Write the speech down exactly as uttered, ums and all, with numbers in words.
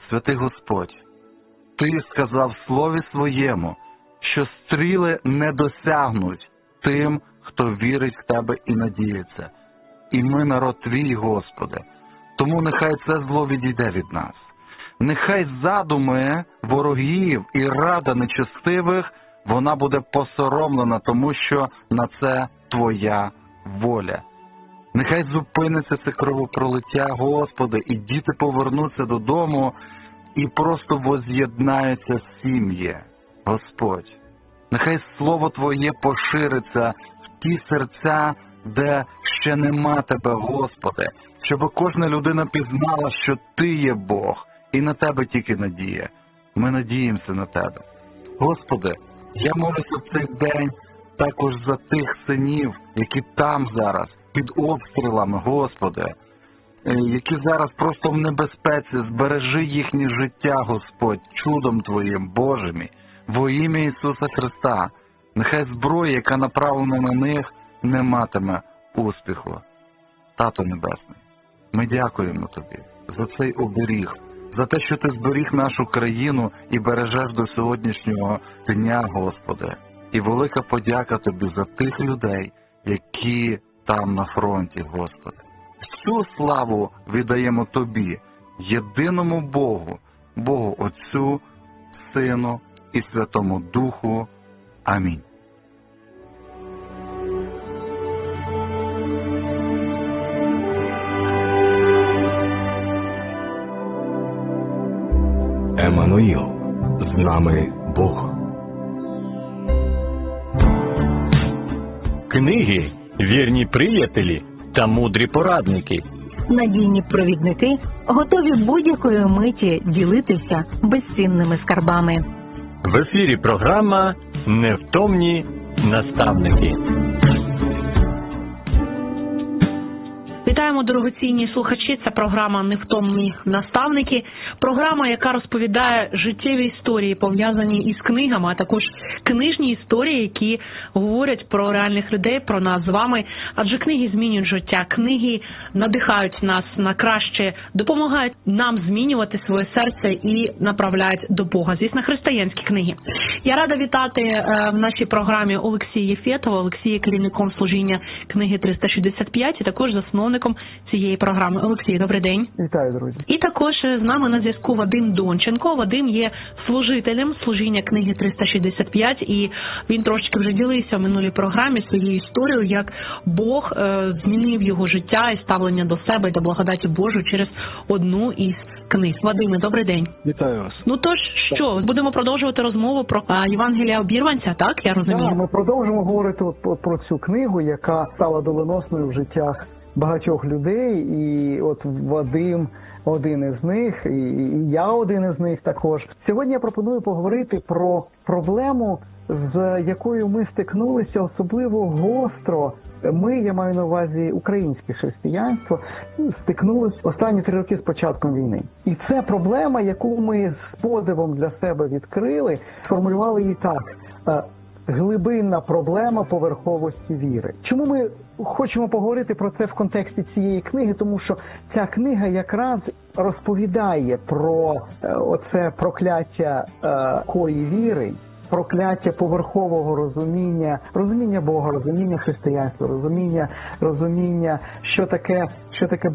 Святий Господь, Ти сказав в Слові Своєму, що стріли не досягнуть тим, хто вірить в Тебе і надіється. І ми народ Твій, Господи. Тому нехай це зло відійде від нас. Нехай задуми ворогів і рада нечестивих, вона буде посоромлена, тому що на це Твоя воля. Нехай зупиниться це кровопролиття, Господи, і діти повернуться додому і просто воз'єднаються сім'ї, Господь. Нехай Слово Твоє пошириться в ті серця, де ще нема Тебе, Господи, щоб кожна людина пізнала, що Ти є Бог, і на Тебе тільки надія. Ми надіємося на Тебе. Господи, я молюся в цей день також за тих синів, які там зараз, під обстрілами, Господи, які зараз просто в небезпеці. Збережи їхнє життя, Господь, чудом Твоїм, Боже мій, во ім'я Ісуса Христа. Нехай зброя, яка направлена на них, не матиме успіху. Тато Небесний, ми дякуємо Тобі за цей оберіг, за те, що Ти зберіг нашу країну і бережеш до сьогоднішнього дня, Господи. І велика подяка Тобі за тих людей, які там на фронті, Господи. Всю славу віддаємо Тобі, єдиному Богу, Богу Отцю, Сину і Святому Духу. Амінь. Еммануїл, з нами Бог. Книги – вірні приятелі та мудрі порадники. Надійні провідники готові будь-якої миті ділитися безцінними скарбами. В ефірі програма «Невтомні наставники». Вітаємо, дорогоцінні слухачі. Це програма «Невтомні наставники». Програма, яка розповідає життєві історії, пов'язані із книгами, а також книжні історії, які говорять про реальних людей, про нас з вами. Адже книги змінюють життя, книги надихають нас на краще, допомагають нам змінювати своє серце і направляють до Бога. Звісно, християнські книги. Я рада вітати в нашій програмі Олексія Єфєтова. Олексій є керівником служіння книги триста шістдесят п'ять і також засновником цієї програми. Олексій, добрий день. Вітаю, друзі. І також з нами на зв'язку Вадим Донченко. Вадим є служителем служіння книги триста шістдесят п'ять, і він трошки вже ділився в минулій програмі своєю історією, як Бог е, змінив його життя і ставлення до себе, до благодаті Божої через одну із книг. Вадиме, добрий день. Вітаю вас. Ну тож, що, будемо продовжувати розмову про а, Євангелія обірванця, так? Я розумію. Так, ми продовжимо говорити про, про цю книгу, яка стала доленосною в життях багатьох людей, і от Вадим один із них, і я один із них також. Сьогодні я пропоную поговорити про проблему, з якою ми стикнулися особливо гостро. Ми, я маю на увазі українське християнство, стикнулися останні три роки з початком війни. І це проблема, яку ми з подивом для себе відкрили, сформулювали її так – глибинна проблема поверховості віри. Чому ми хочемо поговорити про це в контексті цієї книги? Тому що ця книга якраз розповідає про е, оце прокляття е, кої віри, прокляття поверхового розуміння, розуміння Бога, розуміння християнства, розуміння, розуміння, що таке, що таке